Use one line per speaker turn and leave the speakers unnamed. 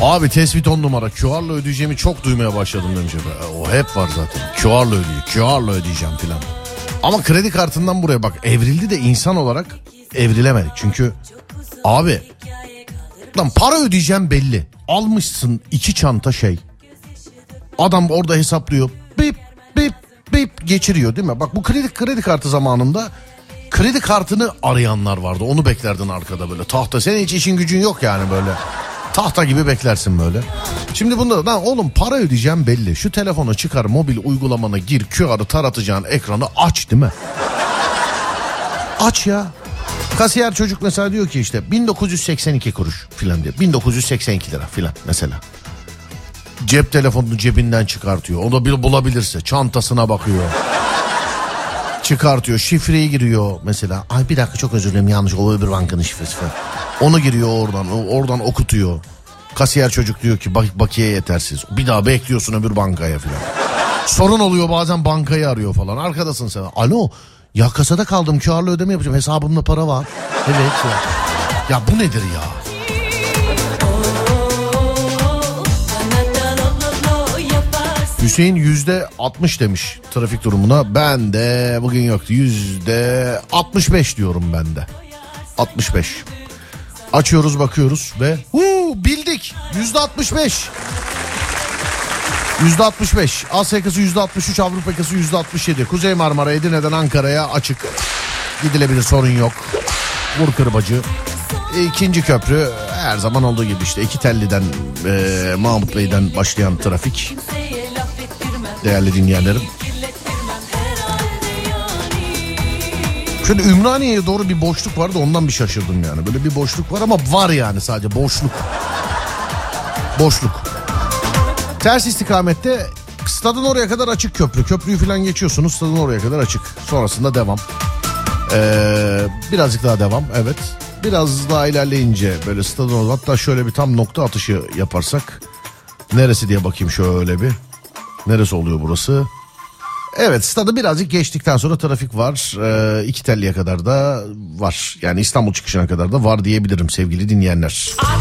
Abi tespit 10 numara. QR'la ödeyeceğimi çok duymaya başladım demiş. O hep var zaten. QR'la ödeyeceğim filan. Ama kredi kartından buraya bak, evrildi de insan olarak evrilemedik. Çünkü abi lan para ödeyeceğim belli. Almışsın 2 çanta şey. Adam orada hesaplıyor. Bip bip bip geçiriyor değil mi? Bak bu kredi kartı zamanında kredi kartını arayanlar vardı. Onu beklerdin arkada böyle tahta. Senin hiç işin gücün yok yani böyle. Tahta gibi beklersin böyle. Şimdi bunda lan oğlum para ödeyeceğim belli. Şu telefonu çıkar, mobil uygulamana gir, QR'ı taratacağın ekranı aç değil mi? Aç ya. Kasiyer çocuk mesela diyor ki işte 1982 kuruş filan diyor. 1982 lira filan mesela. Cep telefonunu cebinden çıkartıyor. O da bir bulabilirse çantasına bakıyor. Çıkartıyor, şifreyi giriyor mesela. Ay bir dakika çok özür dilerim, yanlış o öbür bankanın şifresi falan. Onu giriyor oradan okutuyor. Kasiyer çocuk diyor ki bakiye yetersiz. Bir daha bekliyorsun öbür bankaya falan. Sorun oluyor bazen, bankayı arıyor falan. Arkadasın sen. Alo ya, kasada kaldım, QR'la ödeme yapacağım, hesabımda para var. Evet ya. Ya bu nedir ya? Hüseyin %60 demiş trafik durumuna. Ben de bugün yoktu. %65 diyorum ben de. 65. Açıyoruz bakıyoruz ve bildik. %65. %65. Asya yakası %63, Avrupa yakası %67. Kuzey Marmara Edirne'den Ankara'ya açık. Gidilebilir, sorun yok. Vur kırbacı. İkinci köprü her zaman olduğu gibi işte İkitelli'den Mahmut Bey'den başlayan trafik. Değerli dinleyenlerim. Şöyle Ümraniye'ye doğru bir boşluk vardı, ondan bir şaşırdım yani. Böyle bir boşluk var ama var yani, sadece boşluk. Boşluk. Ters istikamette stadın oraya kadar açık köprü. Köprüyü falan geçiyorsunuz, stadın oraya kadar açık. Sonrasında devam. Birazcık daha devam, evet. Biraz daha ilerleyince böyle stadın orada, hatta şöyle bir tam nokta atışı yaparsak. Neresi diye bakayım şöyle bir. Neresi oluyor burası? Evet, stadı birazcık geçtikten sonra trafik var. İkitelli'ye kadar da var. Yani İstanbul çıkışına kadar da var diyebilirim sevgili dinleyenler.